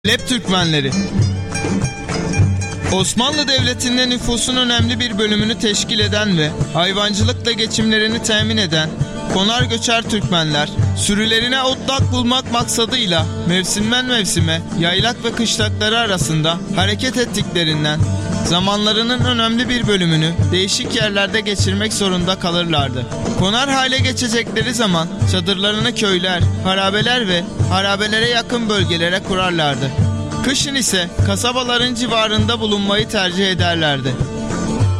Lep Türkmenleri. Osmanlı Devleti'nde nüfusun önemli bir bölümünü teşkil eden ve hayvancılıkla geçimlerini temin eden konar göçer Türkmenler, sürülerine otlak bulmak maksadıyla mevsimden mevsime yaylak ve kışlakları arasında hareket ettiklerinden zamanlarının önemli bir bölümünü değişik yerlerde geçirmek zorunda kalırlardı. Konar hale geçecekleri zaman çadırlarını köyler, harabeler ve harabelere yakın bölgelere kurarlardı. Kışın ise kasabaların civarında bulunmayı tercih ederlerdi.